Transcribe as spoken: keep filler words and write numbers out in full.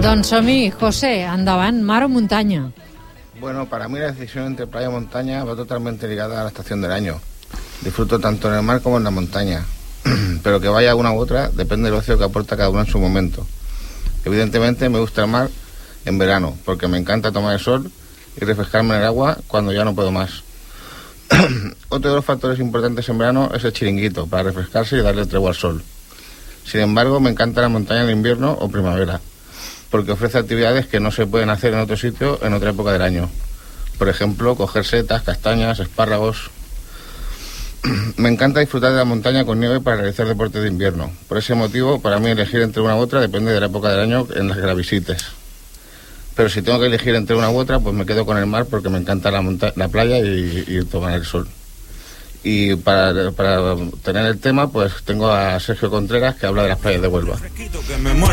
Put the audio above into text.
Doncs som-hi, José, endavant, mar o muntanya. Bueno, para mí la decisión entre playa y montaña va totalmente ligada a la estación del año. Disfruto tanto en el mar como en la montaña, pero que vaya una u otra depende del ocio que aporta cada uno en su momento. Evidentemente me gusta el mar en verano, porque me encanta tomar el sol y refrescarme en el agua cuando ya no puedo más. Otro de los factores importantes en verano es el chiringuito, para refrescarse y darle tregua al sol. Sin embargo, me encanta la montaña en invierno o primavera, porque ofrece actividades que no se pueden hacer en otro sitio en otra época del año. Por ejemplo, coger setas, castañas, espárragos. Me encanta disfrutar de la montaña con nieve para realizar deportes de invierno. Por ese motivo, para mí elegir entre una u otra depende de la época del año en la que la visites. Pero si tengo que elegir entre una u otra, pues me quedo con el mar porque me encanta la, monta- la playa y, y tomar el sol. Y para, para tener el tema, pues tengo a Sergio Contreras, que habla de las playas de Huelva.